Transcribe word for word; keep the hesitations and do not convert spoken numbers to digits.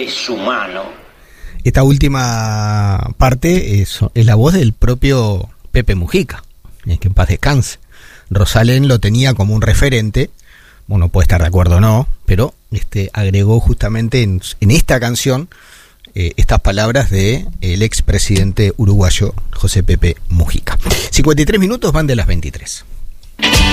de su mano. Esta última parte es, es la voz del propio Pepe Mujica, que en paz descanse. Rosalén lo tenía como un referente, uno puede estar de acuerdo o no, pero este agregó justamente en, en esta canción eh, estas palabras de el expresidente uruguayo José Pepe Mujica. cincuenta y tres minutos van de las veintitrés.